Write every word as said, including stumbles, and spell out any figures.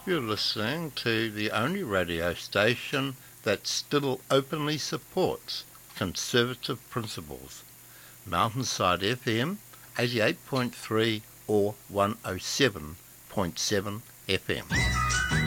You're listening to the only radio station that still openly supports conservative principles. Mountainside F M, eighty-eight point three or one oh seven point seven F M.